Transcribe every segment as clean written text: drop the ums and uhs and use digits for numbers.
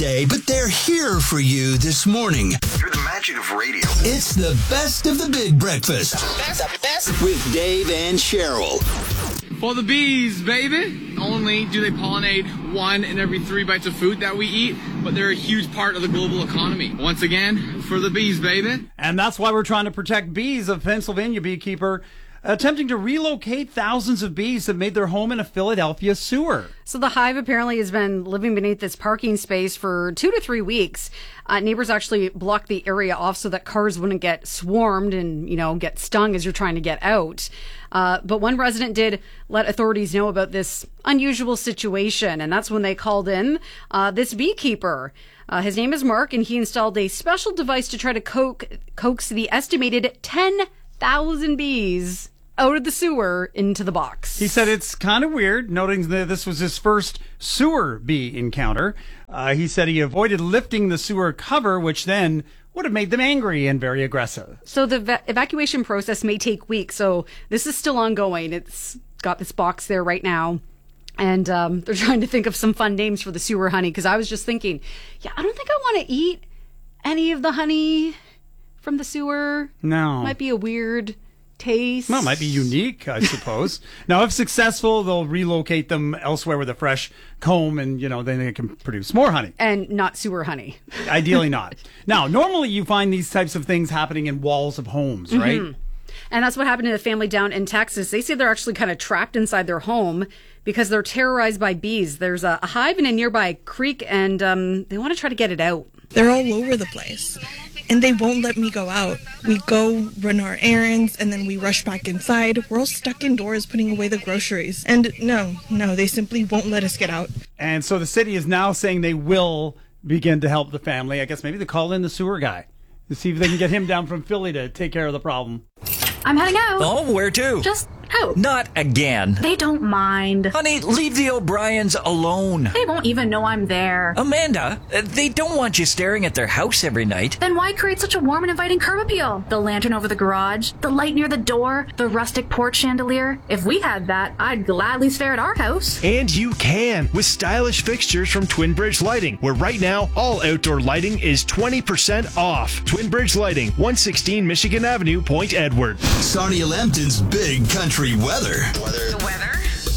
day, but they're here for you this morning. Through the magic of radio. It's the best of the big breakfast. The best. With Dave and Cheryl. For the bees, baby. Only do they pollinate 1 in every 3 bites of food that we eat, but they're a huge part of the global economy. Once again, for the bees, baby. And that's why we're trying to protect bees. A Pennsylvania beekeeper attempting to relocate thousands of bees that made their home in a Philadelphia sewer. So the hive apparently has been living beneath this parking space for 2 to 3 weeks. Neighbors actually blocked the area off so that cars wouldn't get swarmed and, get stung as you're trying to get out. But one resident did let authorities know about this unusual situation, and that's when they called in this beekeeper. His name is Mark, and he installed a special device to try to coax the estimated 10,000 bees out of the sewer into the box. He said it's kind of weird, noting that this was his first sewer bee encounter. He said he avoided lifting the sewer cover, which then would have made them angry and very aggressive. So the evacuation process may take weeks, so this is still ongoing. It's got this box there right now. And they're trying to think of some fun names for the sewer honey, because I was just thinking, I don't think I want to eat any of the honey from the sewer. No. Might be a weird taste. Well, it might be unique, I suppose. Now, if successful, they'll relocate them elsewhere with a fresh comb, and, then they can produce more honey. And not sewer honey. Ideally not. Now, normally you find these types of things happening in walls of homes, right? Mm-hmm. And that's what happened to the family down in Texas. They say they're actually kind of trapped inside their home because they're terrorized by bees. There's a hive in a nearby creek, and they want to try to get it out. They're all over the place, and they won't let me go out. We go run our errands, and then we rush back inside. We're all stuck indoors putting away the groceries. And no, they simply won't let us get out. And so the city is now saying they will begin to help the family. I guess maybe they call in the sewer guy to see if they can get him down from Philly to take care of the problem. I'm heading out. Oh, where to? Just out. Not again. They don't mind. Honey, leave the O'Briens alone. They won't even know I'm there. Amanda, they don't want you staring at their house every night. Then why create such a warm and inviting curb appeal? The lantern over the garage, the light near the door, the rustic porch chandelier. If we had that, I'd gladly stare at our house. And you can with stylish fixtures from Twin Bridge Lighting, where right now all outdoor lighting is 20% off. Twin Bridge Lighting, 116 Michigan Avenue, Point Edward. Sarnia Lambton's Big Country Weather. The weather?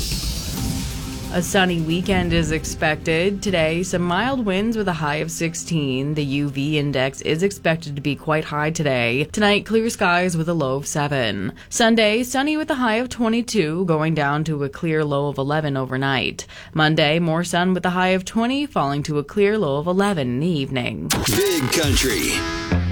A sunny weekend is expected. Today, some mild winds with a high of 16. The UV index is expected to be quite high today. Tonight, clear skies with a low of 7. Sunday, sunny with a high of 22, going down to a clear low of 11 overnight. Monday, more sun with a high of 20, falling to a clear low of 11 in the evening. Big Country.